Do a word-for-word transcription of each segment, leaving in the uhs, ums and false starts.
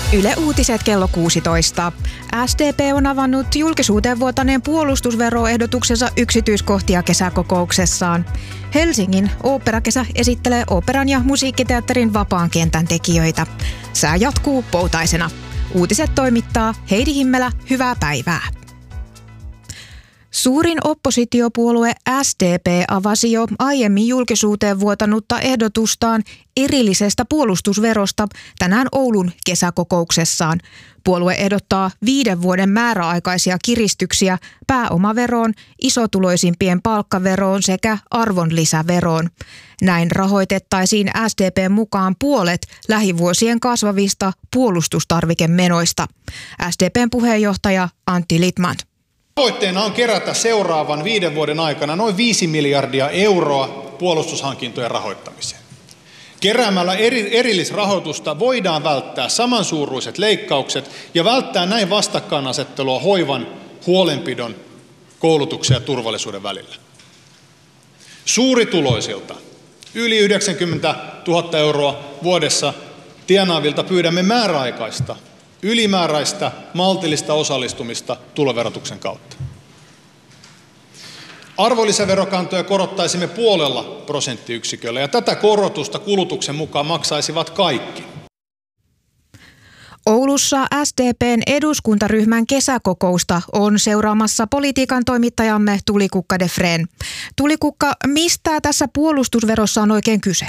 Yle Uutiset kello kuusitoista. S D P on avannut julkisuuteen vuotaneen puolustusveroehdotuksensa yksityiskohtia kesäkokouksessaan. Helsingin oopperakesä esittelee oopperan ja musiikkiteatterin vapaan kentän tekijöitä. Sää jatkuu poutaisena. Uutiset toimittaa Heidi Himmelä, hyvää päivää. Suurin oppositiopuolue S D P avasi jo aiemmin julkisuuteen vuotanutta ehdotustaan erillisestä puolustusverosta tänään Oulun kesäkokouksessaan. Puolue ehdottaa viiden vuoden määräaikaisia kiristyksiä pääomaveroon, isotuloisimpien palkkaveroon sekä arvonlisäveroon. Näin rahoitettaisiin S D P:n mukaan puolet lähivuosien kasvavista puolustustarvikemenoista. S D P:n puheenjohtaja Antti Lindtman. Tavoitteena on kerätä seuraavan viiden vuoden aikana noin viisi miljardia euroa puolustushankintojen rahoittamiseen. Keräämällä eri, erillisrahoitusta voidaan välttää samansuuruiset leikkaukset ja välttää näin vastakkainasettelua hoivan, huolenpidon, koulutuksen ja turvallisuuden välillä. Suurituloisilta, yli yhdeksänkymmentätuhatta euroa vuodessa tienaavilta pyydämme määräaikaista, ylimääräistä, maltillista osallistumista tuloverotuksen kautta. Arvonlisäverokantoja korottaisimme puolella prosenttiyksiköllä ja tätä korotusta kulutuksen mukaan maksaisivat kaikki. Oulussa S D P:n eduskuntaryhmän kesäkokousta on seuraamassa politiikan toimittajamme Tulikukka Defren. Tulikukka, mistä tässä puolustusverossa on oikein kyse?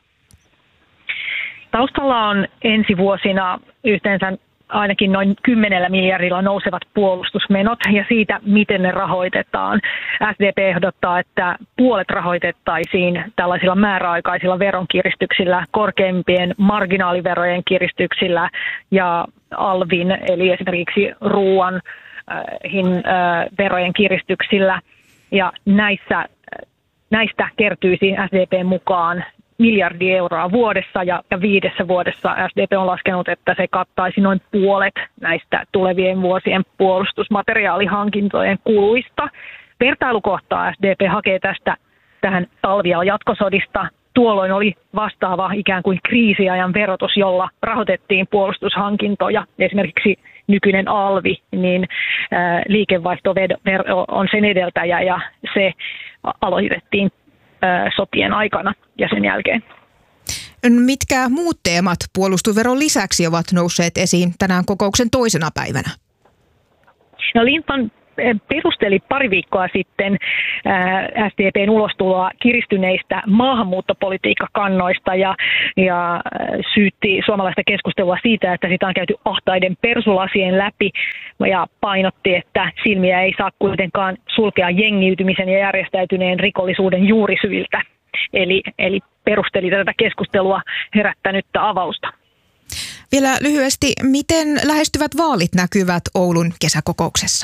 Taustalla on ensi vuosina yhteensä ainakin noin kymmenellä miljardilla nousevat puolustusmenot ja siitä, miten ne rahoitetaan. S D P ehdottaa, että puolet rahoitettaisiin tällaisilla määräaikaisilla veronkiristyksillä, korkeimpien marginaaliverojen kiristyksillä ja alvin, eli esimerkiksi ruoan äh, hin, äh, verojen kiristyksillä. Ja näissä, näistä kertyisi S D P:n mukaan miljardi euroa vuodessa ja, ja viidessä vuodessa S D P on laskenut, että se kattaisi noin puolet näistä tulevien vuosien puolustusmateriaalihankintojen kuluista. Vertailukohtaa S D P hakee tästä tähän talvi- ja jatkosodista. Tuolloin oli vastaava ikään kuin kriisiajan verotus, jolla rahoitettiin puolustushankintoja. Esimerkiksi nykyinen alvi, niin ää, liikevaihtovero on sen edeltäjä ja se aloitettiin sotien aikana ja sen jälkeen. Mitkä muut teemat puolustusveron lisäksi ovat nousseet esiin tänään kokouksen toisena päivänä? No, Lindtman perusteli pari viikkoa sitten S D P:n ulostuloa kiristyneistä maahanmuuttopolitiikkakannoista ja, ja syytti suomalaista keskustelua siitä, että sitä on käyty ahtaiden persulasien läpi ja painotti, että silmiä ei saa kuitenkaan sulkea jengiytymisen ja järjestäytyneen rikollisuuden juurisyiltä. Eli, eli perusteli tätä keskustelua herättänyttä avausta. Vielä lyhyesti, miten lähestyvät vaalit näkyvät Oulun kesäkokouksessa?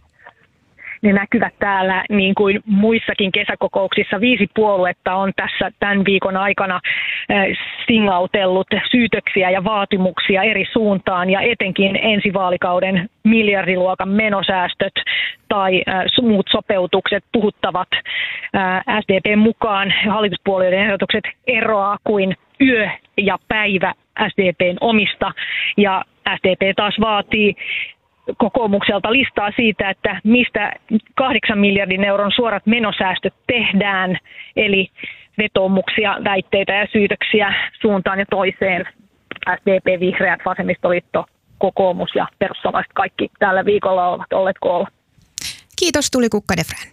Ne näkyvät täällä niin kuin muissakin kesäkokouksissa. Viisi puoluetta on tässä tämän viikon aikana singautellut syytöksiä ja vaatimuksia eri suuntaan ja etenkin ensi vaalikauden miljardiluokan menosäästöt tai muut sopeutukset puhuttavat. S D P:n mukaan hallituspuolueiden ehdotukset eroaa kuin yö ja päivä S D P:n omista ja S D P taas vaatii kokoomukselta listaa siitä, että mistä kahdeksan miljardin euron suorat menosäästöt tehdään, eli vetoomuksia, väitteitä ja syytöksiä suuntaan ja toiseen. S D P, Vihreät, Vasemmistoliitto, kokoomus ja perussuomalaiset kaikki tällä viikolla ovat olleet koolla. Kiitos Tulikukka Defren.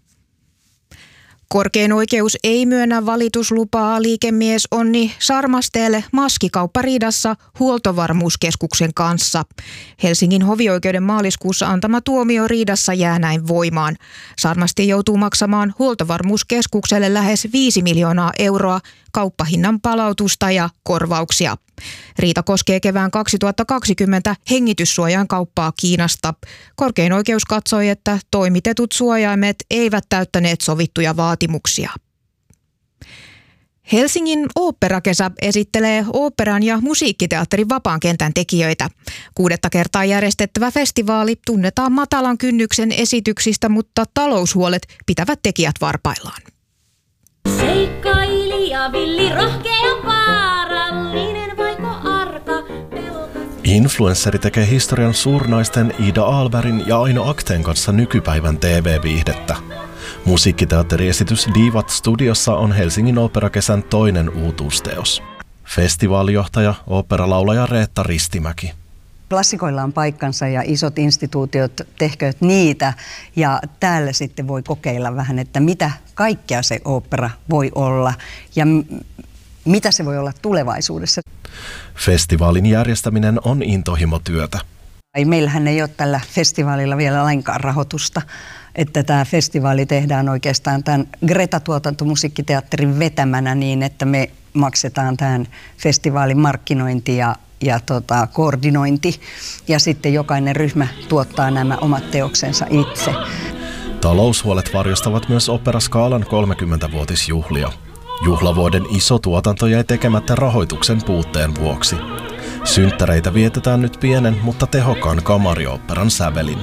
Korkein oikeus ei myönnä valituslupaa liikemies Onni Sarmasteelle maskikauppariidassa Huoltovarmuuskeskuksen kanssa. Helsingin hovioikeuden maaliskuussa antama tuomio riidassa jää näin voimaan. Sarmasti joutuu maksamaan Huoltovarmuuskeskukselle lähes viisi miljoonaa euroa kauppahinnan palautusta ja korvauksia. Riita koskee kevään kaksituhattakaksikymmentä hengityssuojan kauppaa Kiinasta. Korkein oikeus katsoi, että toimitetut suojaimet eivät täyttäneet sovittuja vaatimuksia. Helsingin oopperakesä esittelee oopperan ja musiikkiteatterin vapaan kentän tekijöitä. Kuudetta kertaa järjestettävä festivaali tunnetaan matalan kynnyksen esityksistä, mutta taloushuolet pitävät tekijät varpaillaan. Seikkailija, villi, rohkea, vaarallinen, vaiko arka, pelokas. Influenssari tekee historian suurnaisten Ida Ahlbergin ja Aino Akteen kanssa nykypäivän T V-viihdettä. Musiikkiteatteriesitys Divat Studiossa on Helsingin oopperakesän toinen uutuusteos. Festivaalijohtaja, oopperalaulaja Reetta Ristimäki. Klassikoilla on paikkansa ja isot instituutiot tehkööt niitä, ja täällä sitten voi kokeilla vähän, että mitä kaikkea se ooppera voi olla ja m- mitä se voi olla tulevaisuudessa. Festivaalin järjestäminen on intohimotyötä. Meillähän ei ole tällä festivaalilla vielä lainkaan rahoitusta, että tämä festivaali tehdään oikeastaan tämän Greta-tuotantomusiikkiteatterin vetämänä niin, että me maksetaan tämän festivaalin markkinointi ja, ja tota, koordinointi, ja sitten jokainen ryhmä tuottaa nämä omat teoksensa itse. Taloushuolet varjostavat myös Oopperaskaalan kolmekymmentävuotisjuhlia. Juhlavuoden iso tuotanto jäi tekemättä rahoituksen puutteen vuoksi. Synttäreitä vietetään nyt pienen, mutta tehokkaan kamarioopperan sävelin.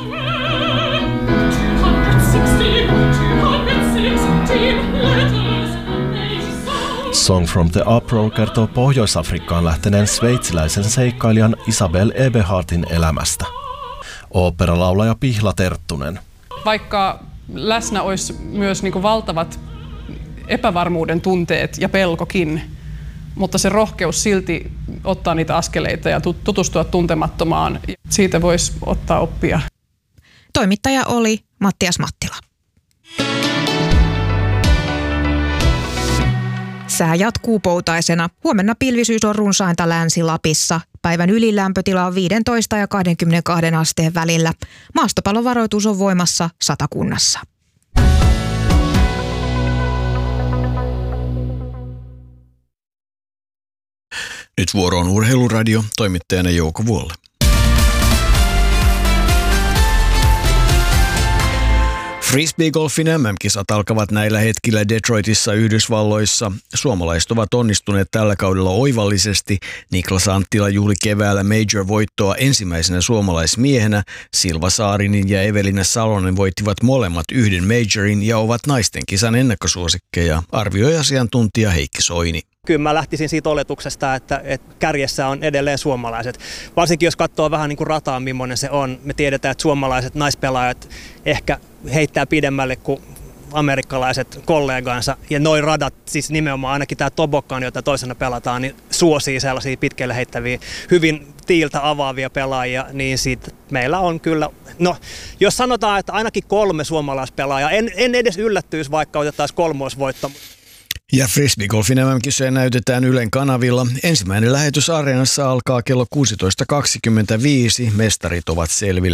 Song from the Uproar kertoo Pohjois-Afrikkaan lähteneen sveitsiläisen seikkailijan Isabel Eberhardin elämästä. Oopperalaulaja Pihla Terttunen. Vaikka läsnä olisi myös niin kuin valtavat epävarmuuden tunteet ja pelkokin, mutta se rohkeus silti ottaa niitä askeleita ja tutustua tuntemattomaan, siitä voisi ottaa oppia. Toimittaja oli Mattias Mattila. Sää jatkuu poutaisena. Huomenna pilvisyys on runsainta Länsi-Lapissa. Päivän ylilämpötila on viisitoista ja kaksikymmentäkaksi asteen välillä. Maastopallovaroitus on voimassa Satakunnassa. Nyt vuoro on Urheiluradio, toimittajana Jouko Vuolle. Frisbeegolfin M M-kisat alkavat näillä hetkillä Detroitissa Yhdysvalloissa. Suomalaiset ovat onnistuneet tällä kaudella oivallisesti. Niklas Anttila juhli keväällä Major-voittoa ensimmäisenä suomalaismiehenä. Silva Saarinen ja Evelina Salonen voittivat molemmat yhden Majorin ja ovat naisten kisan ennakkosuosikkeja, arvioi asiantuntija Heikki Soini. Kyllä mä lähtisin siitä oletuksesta, että, että kärjessä on edelleen suomalaiset. Varsinkin jos katsoo vähän niin kuin rataa, millainen se on. Me tiedetään, että suomalaiset naispelaajat ehkä heittää pidemmälle kuin amerikkalaiset kollegansa. Ja noin radat, siis nimenomaan ainakin tämä Toboggan, jota toisena pelataan, niin suosii sellaisia pitkälle heittäviä, hyvin tiiltä avaavia pelaajia. Niin siitä meillä on kyllä, no jos sanotaan, että ainakin kolme suomalaispelaajaa, en, en edes yllättyisi, vaikka otettaisiin kolmoisvoitto. Ja Frisbeegolfin M M-kisoja näytetään Ylen kanavilla. Ensimmäinen lähetys Areenassa alkaa kello kuusitoista kaksikymmentäviisi. Mestarit ovat selvillä.